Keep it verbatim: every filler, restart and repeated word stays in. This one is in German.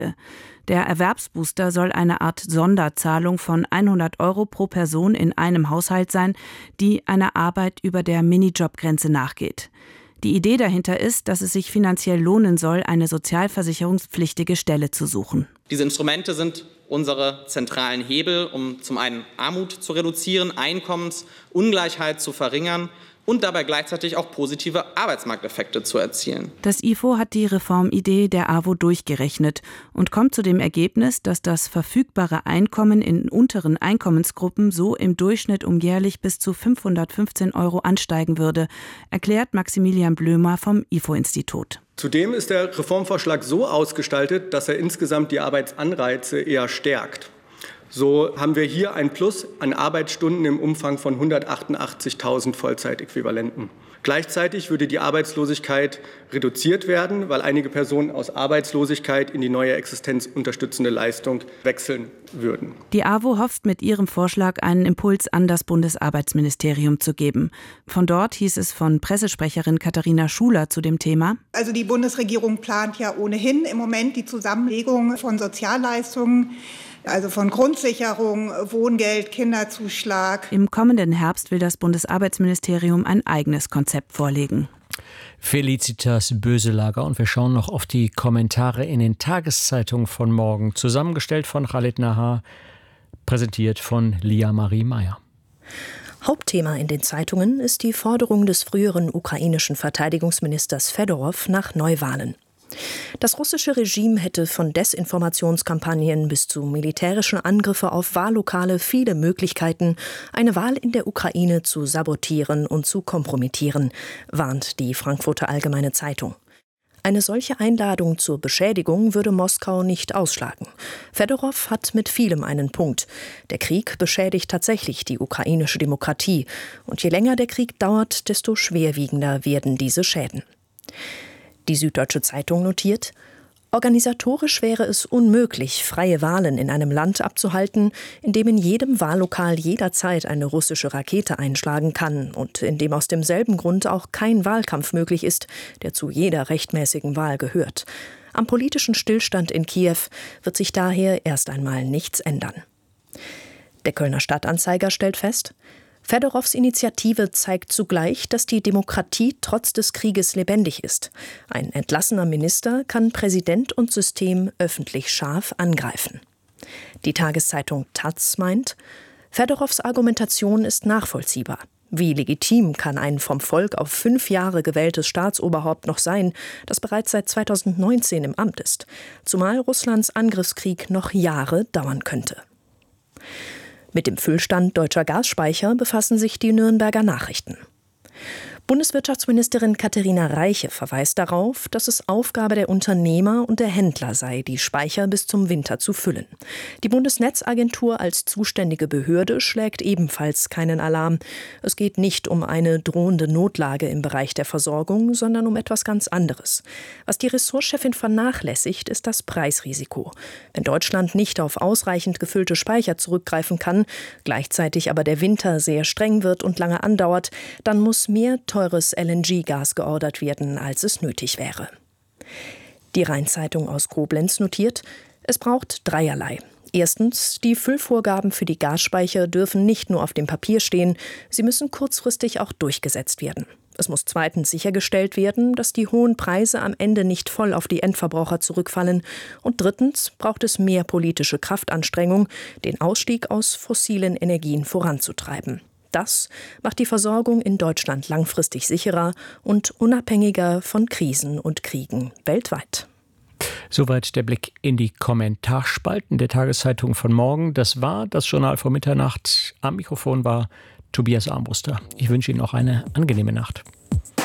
Der Erwerbsbooster soll eine Art Sonderzahlung von hundert Euro pro Person in einem Haushalt sein, die einer Arbeit über der Minijobgrenze nachgeht. Die Idee dahinter ist, dass es sich finanziell lohnen soll, eine sozialversicherungspflichtige Stelle zu suchen. Diese Instrumente sind unsere zentralen Hebel, um zum einen Armut zu reduzieren, Einkommensungleichheit zu verringern und dabei gleichzeitig auch positive Arbeitsmarkteffekte zu erzielen. Das I F O hat die Reformidee der A W O durchgerechnet und kommt zu dem Ergebnis, dass das verfügbare Einkommen in unteren Einkommensgruppen so im Durchschnitt um jährlich bis zu fünfhundertfünfzehn Euro ansteigen würde, erklärt Maximilian Blömer vom I F O-Institut. Zudem ist der Reformvorschlag so ausgestaltet, dass er insgesamt die Arbeitsanreize eher stärkt. So haben wir hier ein Plus an Arbeitsstunden im Umfang von hundertachtundachtzigtausend Vollzeitäquivalenten. Gleichzeitig würde die Arbeitslosigkeit reduziert werden, weil einige Personen aus Arbeitslosigkeit in die neue existenzunterstützende Leistung wechseln würden. Die A W O hofft mit ihrem Vorschlag einen Impuls an das Bundesarbeitsministerium zu geben. Von dort hieß es von Pressesprecherin Katharina Schuler zu dem Thema: Also die Bundesregierung plant ja ohnehin im Moment die Zusammenlegung von Sozialleistungen, also von Grundsicherung, Wohngeld, Kinderzuschlag. Im kommenden Herbst will das Bundesarbeitsministerium ein eigenes Konzept vorlegen. Felicitas Böselager, und wir schauen noch auf die Kommentare in den Tageszeitungen von morgen. Zusammengestellt von Khaled Nahar, präsentiert von Lia Marie Meyer. Hauptthema in den Zeitungen ist die Forderung des früheren ukrainischen Verteidigungsministers Fedorow nach Neuwahlen. Das russische Regime hätte von Desinformationskampagnen bis zu militärischen Angriffen auf Wahllokale viele Möglichkeiten, eine Wahl in der Ukraine zu sabotieren und zu kompromittieren, warnt die Frankfurter Allgemeine Zeitung. Eine solche Einladung zur Beschädigung würde Moskau nicht ausschlagen. Fedorow hat mit vielem einen Punkt. Der Krieg beschädigt tatsächlich die ukrainische Demokratie. Und je länger der Krieg dauert, desto schwerwiegender werden diese Schäden. Die Süddeutsche Zeitung notiert: Organisatorisch wäre es unmöglich, freie Wahlen in einem Land abzuhalten, in dem in jedem Wahllokal jederzeit eine russische Rakete einschlagen kann und in dem aus demselben Grund auch kein Wahlkampf möglich ist, der zu jeder rechtmäßigen Wahl gehört. Am politischen Stillstand in Kiew wird sich daher erst einmal nichts ändern. Der Kölner Stadtanzeiger stellt fest: Fedorows Initiative zeigt zugleich, dass die Demokratie trotz des Krieges lebendig ist. Ein entlassener Minister kann Präsident und System öffentlich scharf angreifen. Die Tageszeitung Taz meint, Fedorows Argumentation ist nachvollziehbar. Wie legitim kann ein vom Volk auf fünf Jahre gewähltes Staatsoberhaupt noch sein, das bereits seit zweitausendneunzehn im Amt ist, zumal Russlands Angriffskrieg noch Jahre dauern könnte. Mit dem Füllstand deutscher Gasspeicher befassen sich die Nürnberger Nachrichten. Bundeswirtschaftsministerin Katharina Reiche verweist darauf, dass es Aufgabe der Unternehmer und der Händler sei, die Speicher bis zum Winter zu füllen. Die Bundesnetzagentur als zuständige Behörde schlägt ebenfalls keinen Alarm. Es geht nicht um eine drohende Notlage im Bereich der Versorgung, sondern um etwas ganz anderes. Was die Ressortchefin vernachlässigt, ist das Preisrisiko. Wenn Deutschland nicht auf ausreichend gefüllte Speicher zurückgreifen kann, gleichzeitig aber der Winter sehr streng wird und lange andauert, dann muss mehr teures L N G-Gas geordert werden, als es nötig wäre. Die Rhein-Zeitung aus Koblenz notiert, es braucht dreierlei. Erstens, die Füllvorgaben für die Gasspeicher dürfen nicht nur auf dem Papier stehen, sie müssen kurzfristig auch durchgesetzt werden. Es muss zweitens sichergestellt werden, dass die hohen Preise am Ende nicht voll auf die Endverbraucher zurückfallen. Und drittens braucht es mehr politische Kraftanstrengung, den Ausstieg aus fossilen Energien voranzutreiben. Das macht die Versorgung in Deutschland langfristig sicherer und unabhängiger von Krisen und Kriegen weltweit. Soweit der Blick in die Kommentarspalten der Tageszeitung von morgen. Das war das Journal vor Mitternacht. Am Mikrofon war Tobias Armbruster. Ich wünsche Ihnen noch eine angenehme Nacht.